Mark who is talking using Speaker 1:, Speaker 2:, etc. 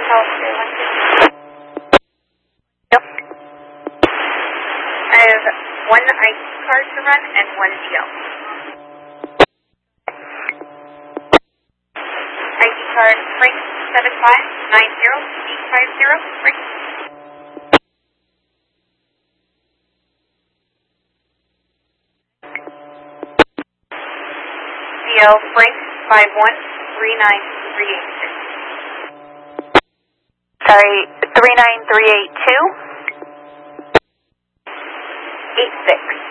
Speaker 1: Yep. I have one ID card to run and one GL. ID card Frank 7590850 Frank. GL Frank 5139386.
Speaker 2: Sorry, 39382?
Speaker 1: 86.